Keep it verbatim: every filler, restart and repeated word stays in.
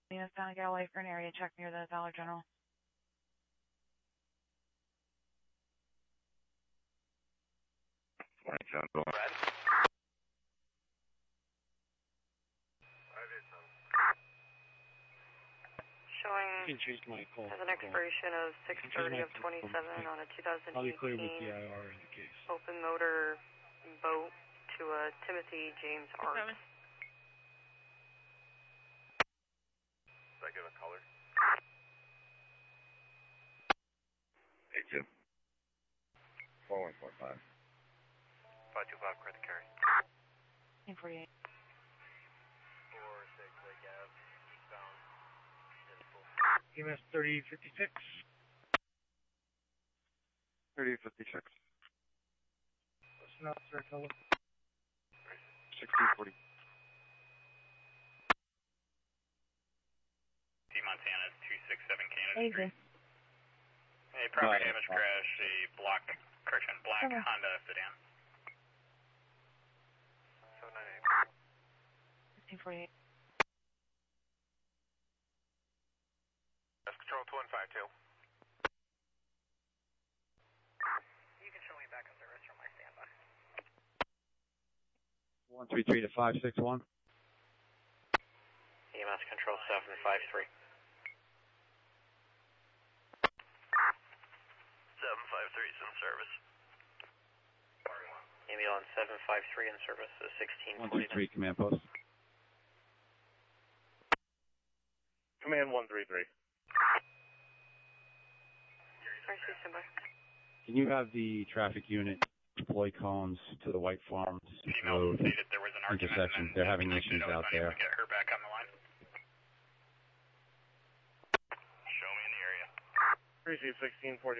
Units down to get away for an area check near the Dollar General. Right, John, go on. Showing my call. has an expiration of six thirty of twenty-seven on a two thousand I'll be clear with eighteen the I R in the case. open motor boat to a Timothy James Art. Seven. Did I give a color? Hey, Jim. four one four five. five two five, credit carry. eight forty-eight. four six Lake Ave, eastbound. E M S thirty fifty-six. thirty fifty-six. What's the officer color? sixteen forty. T Montana two six seven Canada Hey, Street. A property Hi. damage crash, a block, correction, black Okay. Honda sedan. seven nine eight. fifteen forty-eight. That's control two one five two. You can show me back in service from my standby. one three three to five six one. E M S control seven five three. seven five three is in service. Ambulance seven five three in service, is sixteen one forty. three three, command post. Command one three three. Sorry, stay standby. Can you have the traffic unit deploy cones to the White Farms Female Road stated there was an argument. intersection? And then They're having disconnected. issues I was out unable there. to get her back on the line. Show me in the area. Appreciate sixteen forty.